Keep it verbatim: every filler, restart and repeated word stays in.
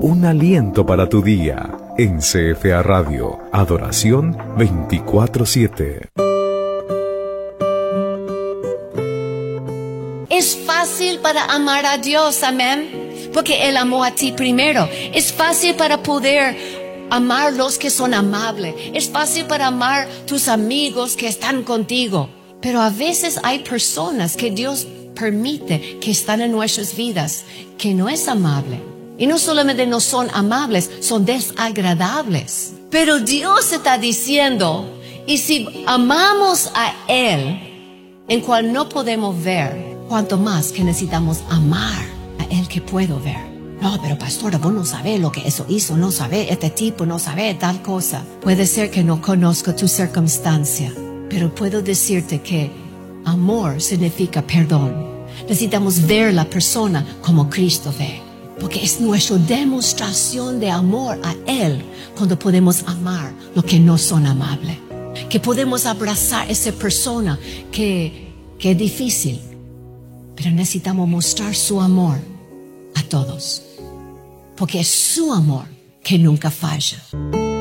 un aliento para tu día. En C F A Radio, Adoración veinticuatro siete. Es fácil para amar a Dios, amén, porque Él amó a ti primero. Es fácil para poder amar los que son amables. Es fácil para amar tus amigos que están contigo. Pero a veces hay personas que Dios permite que están en nuestras vidas que no es amable. Y no solamente no son amables, son desagradables. Pero Dios está diciendo, y si amamos a Él, en cual no podemos ver, cuanto más que necesitamos amar a Él que puedo ver. No, pero pastora, vos no sabés lo que eso hizo, no sabés, este tipo no sabe tal cosa. Puede ser que no conozco tu circunstancia, pero puedo decirte que amor significa perdón. Necesitamos ver la persona como Cristo ve, porque es nuestra demostración de amor a Él cuando podemos amar lo que no son amables, que podemos abrazar a esa persona que, que es difícil, pero necesitamos mostrar su amor a todos, porque es su amor que nunca falla.